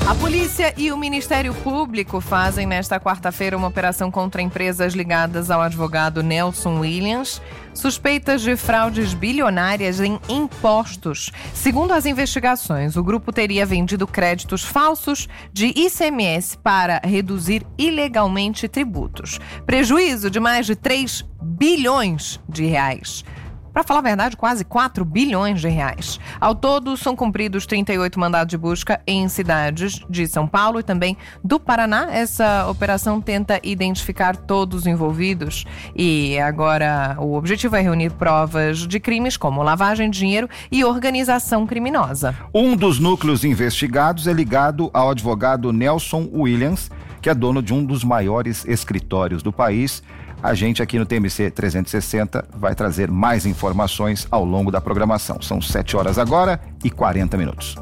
A polícia e o Ministério Público fazem nesta quarta-feira uma operação contra empresas ligadas ao advogado Nelson Williams, suspeitas de fraudes bilionárias em impostos. Segundo as investigações, o grupo teria vendido créditos falsos de ICMS para reduzir ilegalmente tributos. Prejuízo de mais de 3 bilhões de reais. Para falar a verdade, quase 4 bilhões de reais. Ao todo, são cumpridos 38 mandados de busca em cidades de São Paulo e também do Paraná. Essa operação tenta identificar todos os envolvidos e agora o objetivo é reunir provas de crimes como lavagem de dinheiro e organização criminosa. Um dos núcleos investigados é ligado ao advogado Nelson Williams, que é dono de um dos maiores escritórios do país. A gente aqui no TMC 360 vai trazer mais informações ao longo da programação. São 7 horas agora e 40 minutos.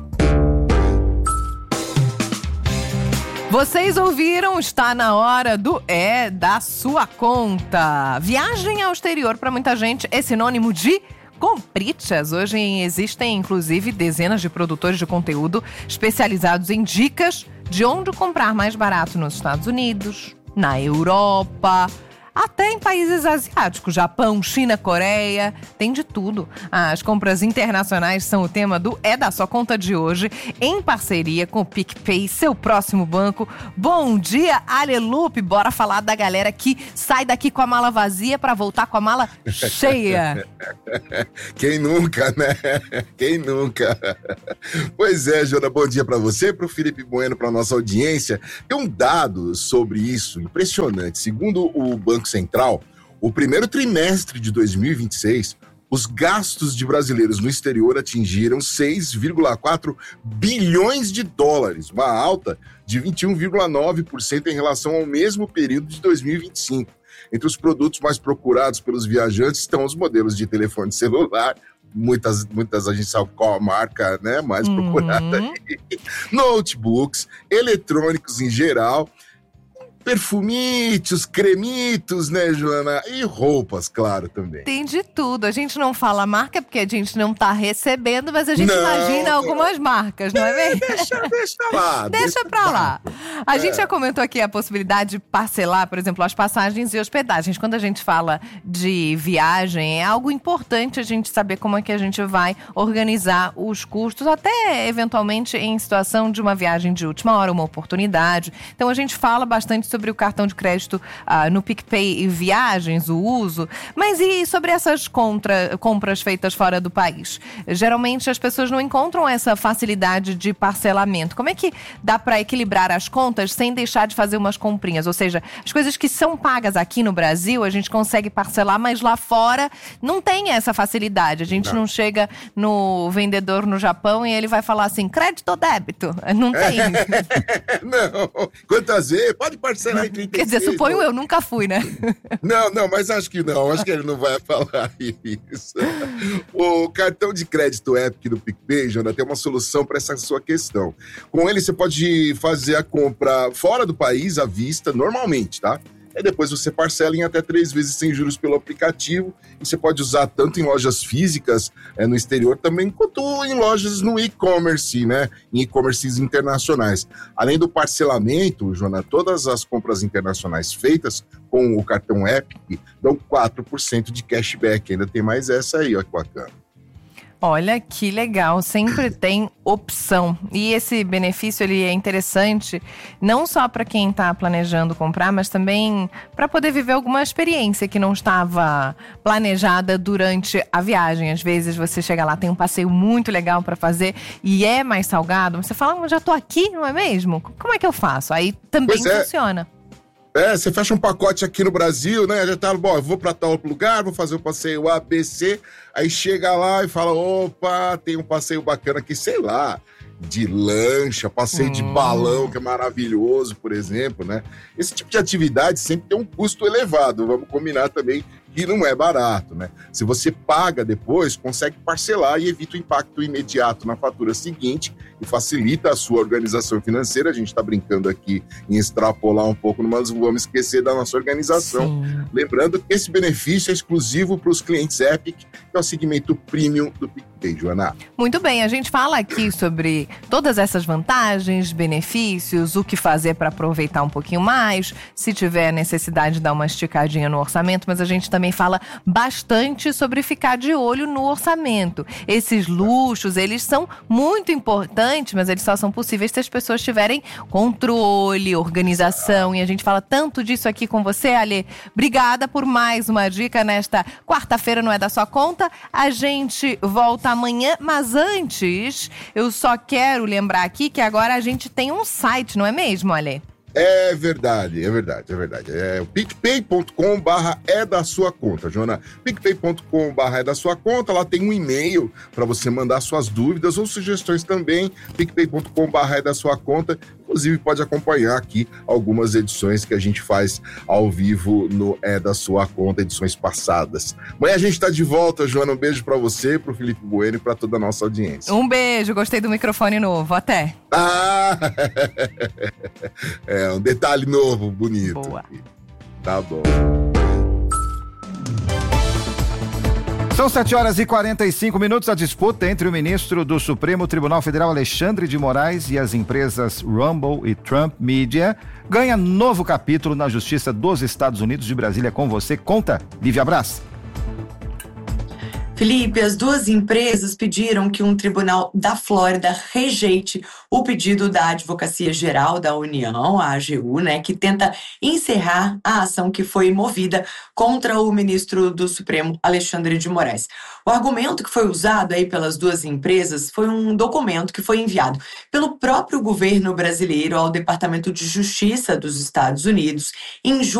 Vocês ouviram, está na hora do da sua conta. Viagem ao exterior para muita gente é sinônimo de comprichas. Hoje existem inclusive dezenas de produtores de conteúdo especializados em dicas de onde comprar mais barato nos Estados Unidos, na Europa, até em países asiáticos, Japão, China, Coreia, tem de tudo. As compras internacionais são o tema do da Sua Conta de hoje, em parceria com o PicPay, seu próximo banco. Bom dia, Alelupe! Bora falar da galera que sai daqui com a mala vazia para voltar com a mala cheia. Quem nunca, né? Quem nunca? Pois é, Jona, bom dia para você, para o Felipe Bueno, para nossa audiência. Tem um dado sobre isso impressionante. Segundo o Banco Central, o primeiro trimestre de 2026, os gastos de brasileiros no exterior atingiram 6,4 bilhões de dólares, uma alta de 21,9% em relação ao mesmo período de 2025. Entre os produtos mais procurados pelos viajantes estão os modelos de telefone celular, muitas a gente sabe qual a marca, né, mais procurada aí, notebooks, eletrônicos em geral, perfumitos, cremitos, né, Joana? E roupas, claro, também. Tem de tudo. A gente não fala marca porque a gente não tá recebendo, mas a gente imagina algumas marcas, não é mesmo? Deixa lá. Deixa pra lá. A gente já comentou aqui a possibilidade de parcelar, por exemplo, as passagens e hospedagens. Quando a gente fala de viagem, é algo importante a gente saber como é que a gente vai organizar os custos, até eventualmente em situação de uma viagem de última hora, uma oportunidade. Então a gente fala bastante sobre o cartão de crédito no PicPay e viagens, o uso. Mas e sobre essas compras feitas fora do país? Geralmente as pessoas não encontram essa facilidade de parcelamento. Como é que dá para equilibrar as contas sem deixar de fazer umas comprinhas? Ou seja, as coisas que são pagas aqui no Brasil, a gente consegue parcelar, mas lá fora não tem essa facilidade. A gente não chega no vendedor no Japão e ele vai falar assim, crédito ou débito? Não tem. Não. Quantas vezes? Pode parcelar em 36. Quer dizer, suponho eu, nunca fui, né? Não, mas acho que não. Acho que ele não vai falar isso. O cartão de crédito Epic do PicPay, Jona, tem uma solução para essa sua questão. Com ele, você pode fazer a compra fora do país à vista, normalmente, tá? E depois você parcela em até 3 vezes sem juros pelo aplicativo. E você pode usar tanto em lojas físicas no exterior também, quanto em lojas no e-commerce, né? Em e-commerces internacionais. Além do parcelamento, Jona, todas as compras internacionais feitas com o cartão Epic dão 4% de cashback. Ainda tem mais essa aí, ó, que bacana. Olha que legal, sempre tem opção. E esse benefício ele é interessante não só para quem está planejando comprar, mas também para poder viver alguma experiência que não estava planejada durante a viagem. Às vezes você chega lá, tem um passeio muito legal para fazer e é mais salgado. Você fala, já estou aqui, não é mesmo? Como é que eu faço? Aí também funciona. Você fecha um pacote aqui no Brasil, né? Já tá, bom, eu vou pra tal lugar, vou fazer o passeio A, B, C. Aí chega lá e fala, opa, tem um passeio bacana aqui, sei lá, de lancha, passeio de balão, que é maravilhoso, por exemplo, né? Esse tipo de atividade sempre tem um custo elevado, vamos combinar também que não é barato, né? Se você paga depois, consegue parcelar e evita o impacto imediato na fatura seguinte e facilita a sua organização financeira. A gente está brincando aqui em extrapolar um pouco, mas não vamos esquecer da nossa organização. Sim. Lembrando que esse benefício é exclusivo para os clientes Epic, que é o segmento premium do PicPay, Joana. Muito bem, a gente fala aqui sobre todas essas vantagens, benefícios, o que fazer para aproveitar um pouquinho mais, se tiver necessidade de dar uma esticadinha no orçamento, mas a gente também fala bastante sobre ficar de olho no orçamento. Esses luxos, eles são muito importantes, mas eles só são possíveis se as pessoas tiverem controle, organização, e a gente fala tanto disso aqui com você, Ale. Obrigada por mais uma dica nesta quarta-feira, não é da sua conta. A gente volta amanhã, mas antes, eu só quero lembrar aqui que agora a gente tem um site, não é mesmo, Ale? É verdade. É o picpay.com/é da sua conta, Joana. picpay.com/é da sua conta. Lá tem um e-mail para você mandar suas dúvidas ou sugestões também. picpay.com/é da sua conta. Inclusive, pode acompanhar aqui algumas edições que a gente faz ao vivo no É da Sua Conta, edições passadas. Amanhã a gente está de volta, Joana. Um beijo para você, para o Felipe Bueno e para toda a nossa audiência. Um beijo, gostei do microfone novo. Até. É um detalhe novo, bonito. Boa. Tá bom. São 7h45. A disputa entre o ministro do Supremo Tribunal Federal, Alexandre de Moraes, e as empresas Rumble e Trump Media ganha novo capítulo na Justiça dos Estados Unidos. De Brasília com você. Conta, Lívia Braz. Felipe, as duas empresas pediram que um tribunal da Flórida rejeite o pedido da Advocacia Geral da União, a AGU, que tenta encerrar a ação que foi movida contra o ministro do Supremo, Alexandre de Moraes. O argumento que foi usado aí pelas duas empresas foi um documento que foi enviado pelo próprio governo brasileiro ao Departamento de Justiça dos Estados Unidos em julho